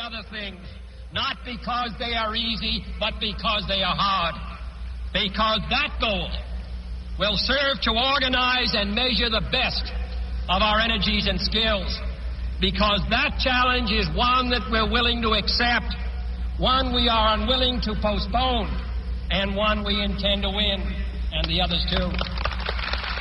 other things, not because they are easy, but because they are hard. Because that goal will serve to organize and measure the best of our energies and skills. Because that challenge is one that we're willing to accept, one we are unwilling to postpone, and one we intend to win, and the others too.